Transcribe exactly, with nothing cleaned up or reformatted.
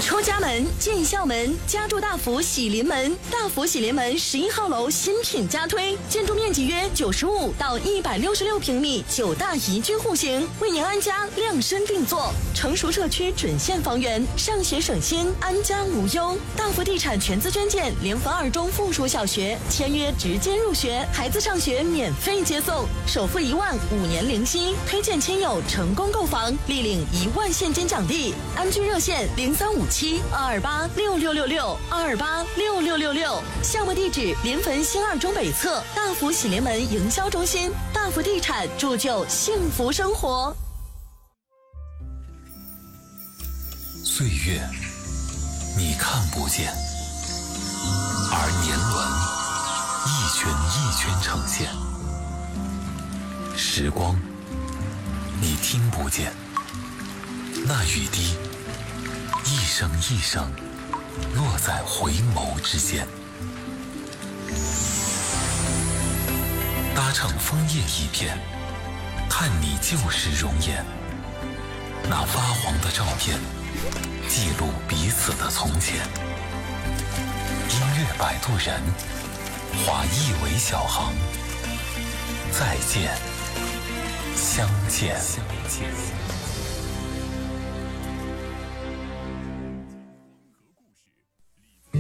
出家门，进校门，家住大福喜临门。大福喜临门十一号楼新品加推，建筑面积约九十五到一百六十六平米，九大宜居户型，为您安家量身定做。成熟社区准现房源，上学省心，安家无忧。大福地产全资捐建联合二中附属小学，签约直接入学，孩子上学免费接送，首付一万，五年零息。推荐亲友成功购房，立领一万现金奖励。安居热线零三五七二二八六六六六二二八六六六六。项目地址：临汾新二中北侧大福喜临门营销中心。大福地产铸就幸福生活。 岁月你看不见，而年轮一圈一圈呈现。时光你听不见，那雨滴一声一声落在回眸之间。搭乘枫叶一片，看你旧时容颜。那发黄的照片，记录彼此的从前。音乐摆渡人，划一尾小航。再见，相见。